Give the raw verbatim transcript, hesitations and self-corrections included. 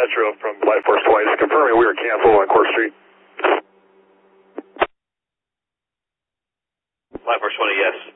Metro from Light Force twice, confirming we were canceled on Court Street. Light Force twenty, yes.